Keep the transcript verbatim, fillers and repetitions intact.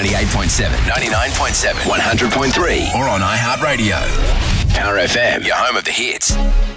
ninety-eight point seven, ninety-nine point seven, one hundred point three, or on iHeartRadio. Power F M, your home of the hits.